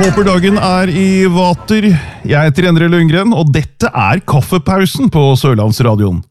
Håper dagen i vater. Jeg heter Endre Lundgren, og dette Kaffepausen på Sørlandsradioen.